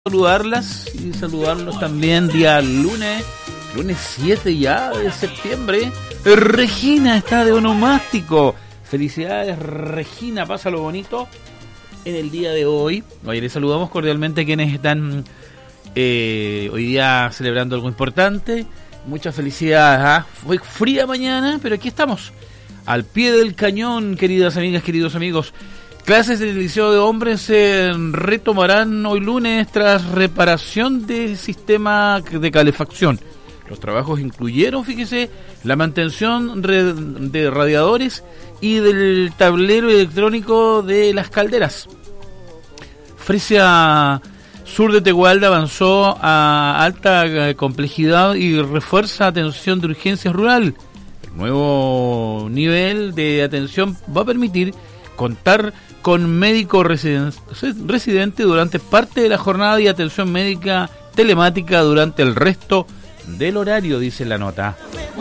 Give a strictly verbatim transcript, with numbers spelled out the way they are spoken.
Saludarlas y saludarlos también día lunes, lunes siete ya de septiembre. Regina está de onomástico. Felicidades, Regina, pásalo bonito en el día de hoy. Hoy les saludamos cordialmente a quienes están eh, hoy día celebrando algo importante. Muchas felicidades. ¿Ah? Fue fría mañana, pero aquí estamos, al pie del cañón, queridas amigas, queridos amigos. Clases del Liceo de Hombres se retomarán hoy lunes tras reparación del sistema de calefacción. Los trabajos incluyeron, fíjese, la mantención de radiadores y del tablero electrónico de las calderas. Fresia Sur de Tegualda avanzó a alta complejidad y refuerza atención de urgencias rural. El nuevo nivel de atención va a permitir contar con médico residen- residente durante parte de la jornada y atención médica telemática durante el resto del horario, dice la nota.